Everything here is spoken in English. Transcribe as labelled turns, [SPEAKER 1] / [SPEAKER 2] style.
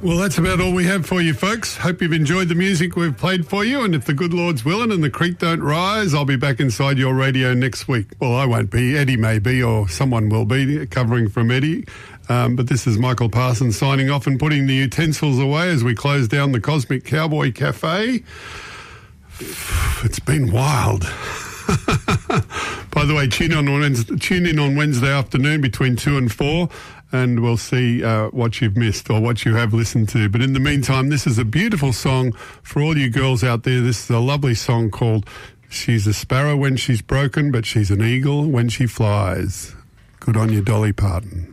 [SPEAKER 1] Well, that's about all we have for you, folks. Hope you've enjoyed the music we've played for you, and if the good Lord's willing and the creek don't rise, I'll be back inside your radio next week. Well, I won't be. Eddie may be, or someone will be, covering from Eddie. But this is Michael Parsons signing off and putting the utensils away as we close down the Cosmic Cowboy Cafe. It's been wild. By the way, tune in on Wednesday afternoon between 2 and 4, and we'll see what you've missed or what you have listened to. But in the meantime, this is a beautiful song for all you girls out there. This is a lovely song called She's a Sparrow When She's Broken, but She's an Eagle When She Flies. Good on you, Dolly Parton.